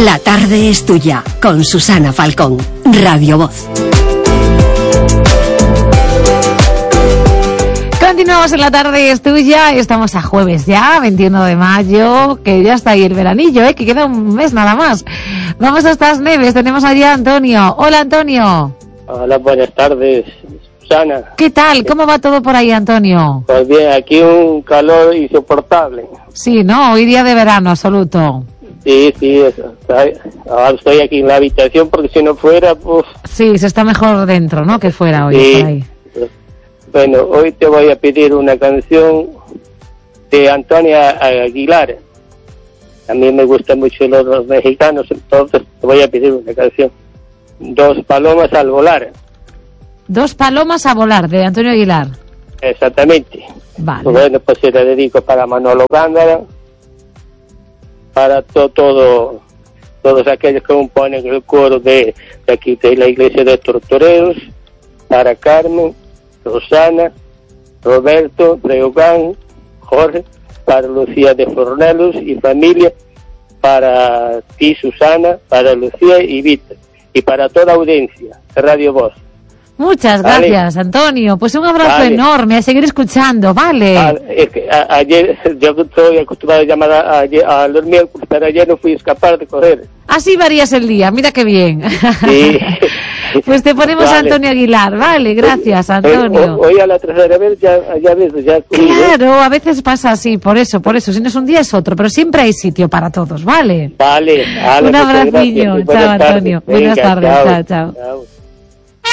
La tarde es tuya, con Susana Falcón, Radio Voz. Continuamos en La tarde es tuya, estamos a jueves ya, 21 de mayo, que ya está ahí el veranillo, que queda un mes nada más. Vamos hasta las Neves, tenemos allí a Antonio. Hola, Antonio. Hola, buenas tardes, Susana. ¿Qué tal? ¿Cómo va todo por ahí, Antonio? Pues bien, aquí un calor insoportable. Sí, ¿no? Hoy día de verano absoluto. Sí, ahora estoy aquí en la habitación porque si no fuera, pues... Sí, se está mejor dentro, ¿no? Que fuera hoy, sí. Por ahí. Bueno, hoy te voy a pedir una canción de Antonia Aguilar. A mí me gustan mucho los mexicanos, entonces te voy a pedir una canción. Dos palomas al volar. Dos palomas a volar, de Antonio Aguilar. Exactamente. Vale. Bueno, pues se la dedico para Manolo Gándara, para todos aquellos que componen el coro de aquí de la iglesia de Tortoreros, para Carmen, Rosana, Roberto, Breogán, Jorge, para Lucía de Fornelos y familia, para ti, Susana, para Lucía y Víctor, y para toda audiencia de Radio Voz. Muchas gracias, Antonio. Pues un abrazo enorme, a seguir escuchando, ¿vale? Es que ayer, yo estoy acostumbrado a llamar a los miércoles, pero ayer no fui capaz de coger. Así varías el día, mira qué bien. Sí. Pues te ponemos a Antonio Aguilar, ¿vale? Gracias, Antonio. Hoy a la tercera vez ya ves, ya... Claro, a veces pasa así, por eso. Si no es un día es otro, pero siempre hay sitio para todos, ¿vale? Vale. Un abracillo. Chao, Antonio. Buenas tardes, chao.